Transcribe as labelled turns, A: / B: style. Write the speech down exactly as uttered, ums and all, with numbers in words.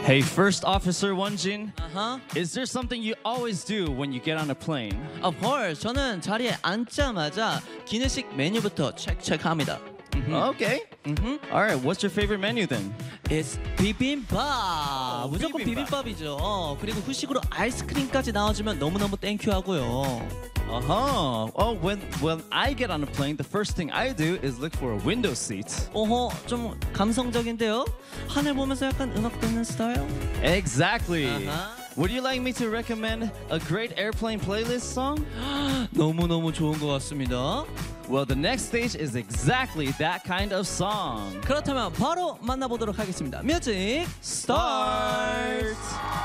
A: Hey, First Officer Wonjin,
B: Uh-huh.
A: is there something you always do when you get on a plane?
B: Of course, 저는 자리에 앉자마자 기내식 메뉴부터 체크체크합니다.
A: Okay. All right, what's your favorite menu then?
B: It's 비빔밥. 무조건
A: 비빔밥.
B: 비빔밥이죠. 그리고 후식으로 아이스크림까지 나와주면 너무너무 땡큐하고요.
A: Uh-huh. Oh, when when I get on a plane, the first thing I do is look for a window seat.
B: 어허, 좀 감성적인데요? 하늘 보면서 약간 음악 듣는 스타일?
A: Exactly.
B: Uh-huh.
A: Would you like me to recommend a great airplane playlist song?
B: 너무너무 좋은 것 같습니다.
A: Well, the next stage is exactly that kind of song.
B: 그렇다면 바로 만나보도록 하겠습니다. 뮤직 스타트!